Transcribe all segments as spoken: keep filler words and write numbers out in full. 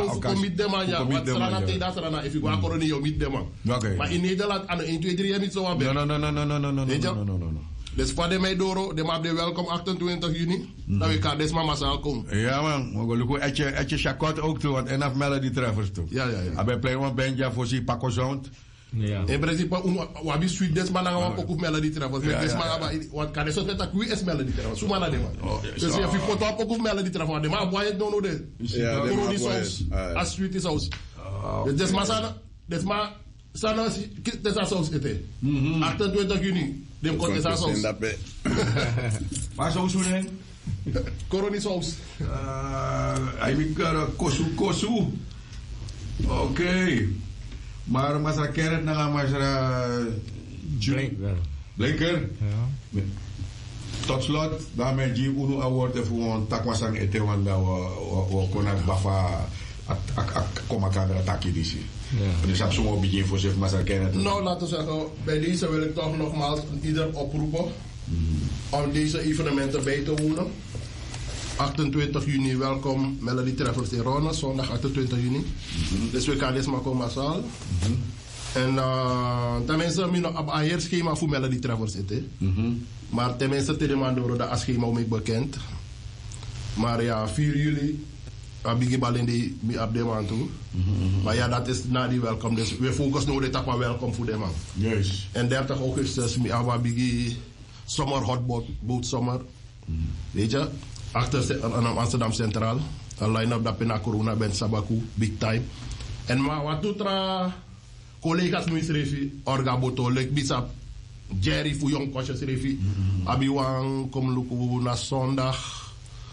Of kom niet de man, ja. Wat strana tegen strana. If you go akkoord niet, je niet de man. Maar in Nederland, aan één, twee, drie jaar niet zo aan. No, no, no, no, no, no, no, no, no, no, no. Dus voor de meidoro, de maak de welkom achtentwintig juni. Dan we kan desma massaal komen. Ja man, we gaan ook etje etje chakot ook toe, want enough melody treffers toe. Ja, ja, ja. Abe play one benja voor si Paco Sound. Ja. In principe, wabi sweet desma na gaan ook melody treffers. Met desma wat kan eso met akui es melody treffers. Suma na dema. Dus je fi foto op ook melody treffers. De ma boy no no de. Ja, de ma boy. As sweet is aus. Desma sana, desma sana desa saus ete. achtentwintig juni. Dem komt desa saus. Waar saus doen? Coroni saus. Hij moet kosu kosu. Oké. Maar masra keret na masra Blinker. Blinker. Ja. Tot slot, daarmee G Uno Award voor een takmasang ete wanda we konak bafa ak koma kadra taki disi. Ja. Dus heb zo'n begin voor zich masra keret. Nou, laten we zeggen, bij deze wil ik toch nogmaals ieder oproepen mm. om deze evenementen bij te wonen. achtentwintig juni, welkom Melody Treffers in Rona, zondag achtentwintig juni. Mm-hmm. Dus we gaan dit maar komen massaal. Mm-hmm. En uh, tenminste, ik heb een ander schema voor Melody Treffers zitten. Mm-hmm. Maar tenminste, te demanderen dat schema ook bekend. Maar ja, vier juli, heb ik in die op de man toe. Mm-hmm. Maar ja, dat is na die welkom. Dus we focussen nu op dat welkom voor de man. Yes. En dertig augustus, heb ik zomer hotboat, boot zomer. Mm-hmm. Weet je? Achter Amsterdam Centraal. Een line-up dat pina corona ben Sabaku, big time. En maar wat doet er collega's nu schreven, Orga Boto, Lek Bisap, Jerry voor jong kostjes schreven. Abiwang, kom luku na zondag.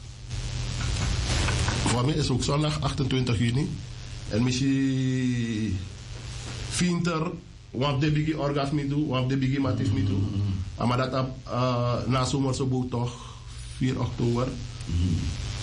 Voor mij is ook zondag achtentwintig juni. En misschien Vinter, wat de bigi orgas me doen, wat de bigi matis me doen. Maar dat uh, na zomer zo boot toch, vier oktober. Mm-hmm.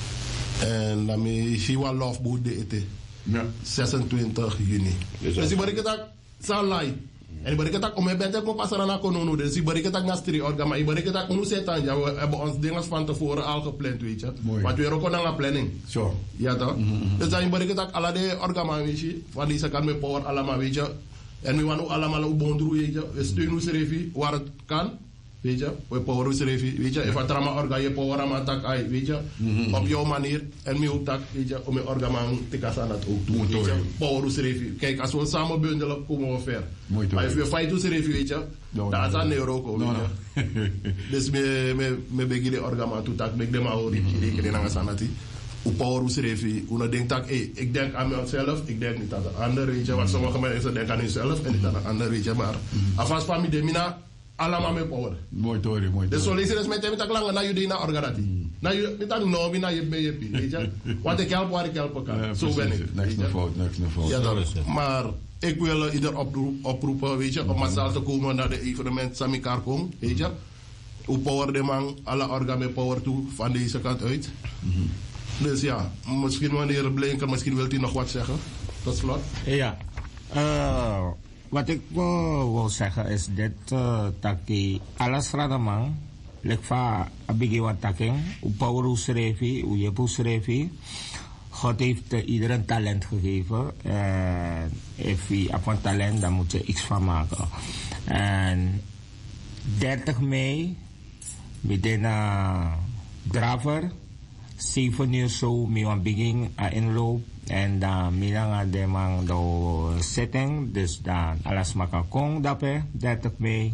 En dan is hij wel love boot de ete. Ja. zesentwintig juni. Dus die bericht dat zal live. En die bericht dat om mijn bed te passen naar konono. Dus die bericht dat naar stri orga. Maar die bericht dat ons zetten. Ja, we hebben ons dingen van tevoren al gepland, weet je. Mooi. Want we hebben ook een planning. Zo. Sure. Ja toch? Mm-hmm. Dus dan bericht dat alle de orga man weet je. Van deze kan met power allemaal weet je. En we willen ook allemaal op bondroe weet je. We steunen ons revi waar het kan. Weet je, we power us revi, weet je, if a trama orga je power ama tak ai, weet je, mm-hmm. op jouw manier en mij ook tak, weet je, om je orga man te kassen dat ook doen, weet je, power us revi. Kijk, als we samen bundelen, komen we ver. Maar als we fight us revi, weet je, no, dat is aan Neuroko, weet je. No, no. Dus me, me, me begin de orga man toe tak, me de ma hoor, rekening aan sanati. Hoe power us revi, hoe denkt dat, hey, ik denk aan mezelf, ik denk niet aan de ander, weet je, want sommige mensen denken aan hunzelf en niet aan de ander, weet je, maar afans van mij de mina, allemaal met power. Mooi tori, mooi tori. Dus zo lees je dus met hem tak lang na je na organisatie. Na je met tak no na je B J P, weet je. Want ik help waar ik helpen kan. Zo ben ik. Niks naar fout, niks naar fout. Ja, dat is het. Maar ik wil uh, ieder oproep, oproepen, weet je, om massaal te komen naar de evenement Sami Karkong, weet je. Hoe power de man, alle organen met power toe, van deze kant uit. Mm-hmm. Dus ja, misschien meneer Blinker, misschien wilt u nog wat zeggen. Tot slot. Ja. Uh, wat ik uh, wil zeggen is dit, uh, dat die alles radamang, lekva abigi wat taking, u power u schreef, u je schreef. God heeft uh, iedereen talent gegeven. En if je hebt een talent, dan moet je iets van maken. En dertig mei, met een uh, draver, zeven uur zo, met een begin uh, inloop. En dan middag de man de setting, dus dan alles makakong dape, dertig mei.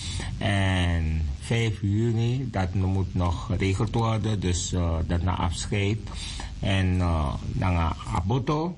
En vijf juni, dat moet nog geregeld worden, dus uh, dat na afscheid. En uh, dan aboto,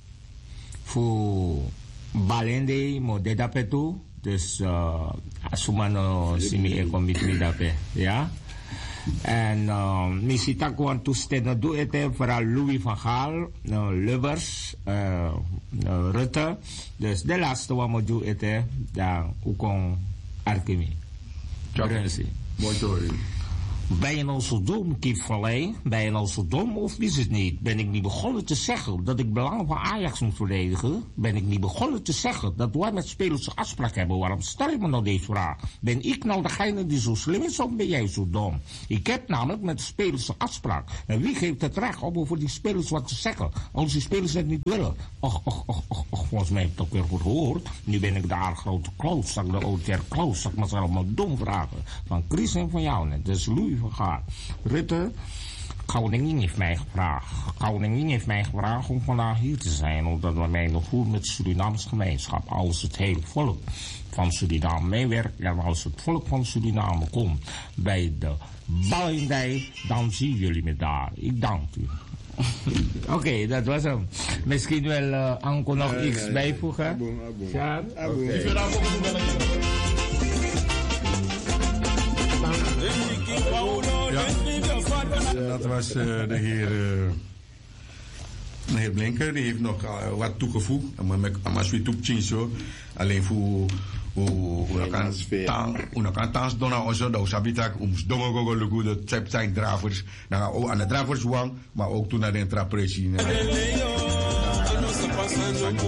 voor balende, mo de dape toe, dus uh, asumano simi eko mit dape, ja. En uh, missie tak want toesteden doe het vooral Louis van Gaal, uh, Lubbers, uh, uh, Rutte. Dus de laatste wat we doen het dan ook on Arkemi. Mooi story. Ben je nou zo dom, Kiep Vallei? Ben je nou zo dom of is het niet? Ben ik niet begonnen te zeggen dat ik belangen van Ajax moet verdedigen? Ben ik niet begonnen te zeggen dat wij met spelers een afspraak hebben? Waarom stel je me nou deze vraag? Ben ik nou degene die zo slim is of ben jij zo dom? Ik heb namelijk met de spelers een afspraak. En wie geeft het recht om over die spelers wat te zeggen? Als die spelers het niet willen. Och, och, och, och, och volgens mij heb ik het ook weer goed gehoord. Nu ben ik de aargrote klootzak, de O T R klootzak, maar ze allemaal dom vragen. Van Chris en van jou net. Dus Louis van Gaal. Rutte, Koningin heeft mij gevraagd. Koningin heeft mij gevraagd om vandaag hier te zijn, omdat we mij nog voelen met de Surinaamse gemeenschap. Als het hele volk van Suriname meewerkt en als het volk van Suriname komt bij de Balindij, dan zien jullie me daar. Ik dank u. Oké, okay, dat was hem. Misschien wel uh, Anko nog nee, iets nee, bijvoegen? Aboom, aboom. Ja, aboom. Okay. Ja, dat was uh, de heer, uh, de heer Blinker. Die heeft nog uh, wat toegevoegd. Maar we doen alleen voor hoe kan thans doen aan onze doos. Habitak om domme gogo de zijn dravers. Nou, aan de dravers wang, maar ook toen naar de intrapressie.